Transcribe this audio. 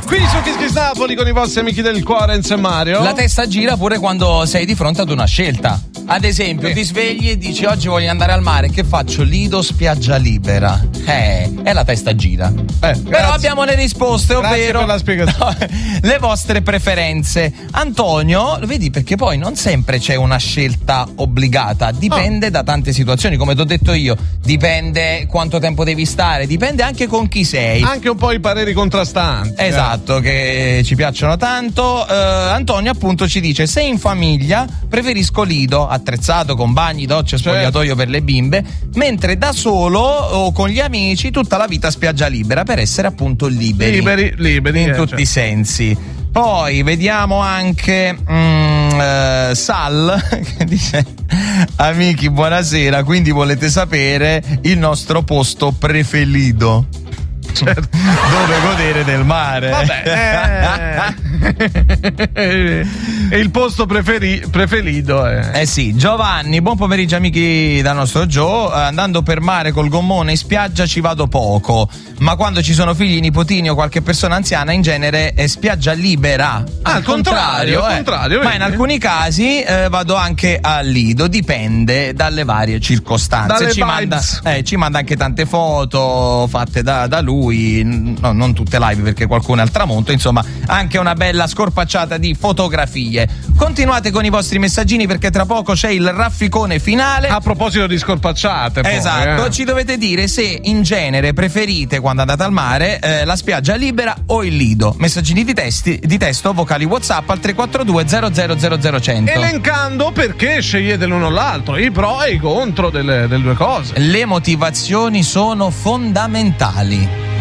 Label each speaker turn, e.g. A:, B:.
A: Qui su Kiss Kiss Napoli con i vostri amici del cuore, Enzo e Mario.
B: La testa gira pure quando sei di fronte ad una scelta. Ad esempio, ti svegli e dici oggi voglio andare al mare, che faccio? Lido, spiaggia libera. E la testa gira. Però abbiamo le risposte, ovvero
A: per la spiegazione.
B: le vostre preferenze. Antonio, vedi, perché poi non sempre c'è una scelta obbligata, dipende da tante situazioni, come ti ho detto io, dipende quanto tempo devi stare, dipende anche con chi sei.
A: Anche un po' i pareri contrastanti.
B: Esatto, che ci piacciono tanto. Antonio appunto ci dice: se in famiglia preferisco Lido, attrezzato con bagni, docce, spogliatoio per le bimbe, mentre da solo o con gli amici tutta la vita spiaggia libera, per essere appunto liberi in tutti i sensi. Poi vediamo anche Sal che dice: amici, buonasera, quindi volete sapere il nostro posto preferito?
A: Certo.
B: Dove godere del mare.
A: Vabbè, e il posto preferito è.
B: Sì, Giovanni, buon pomeriggio amici dal nostro Joe. Andando per mare col gommone in spiaggia ci vado poco, ma quando ci sono figli, nipotini o qualche persona anziana, in genere è spiaggia libera.
A: Al contrario,
B: ma in alcuni casi vado anche al Lido, dipende dalle varie circostanze. Ci manda anche tante foto fatte da lui. No, non tutte live perché qualcuno è al tramonto, insomma anche una bella scorpacciata di fotografie. Continuate con i vostri messaggini perché tra poco c'è il rafficone finale.
A: A proposito di scorpacciate poi,
B: esatto, ci dovete dire se in genere preferite, quando andate al mare, la spiaggia libera o il Lido. Messaggini di testo, vocali WhatsApp al 342 0000
A: elencando perché scegliete l'uno o l'altro, i pro e i contro delle due cose.
B: Le motivazioni sono fondamentali.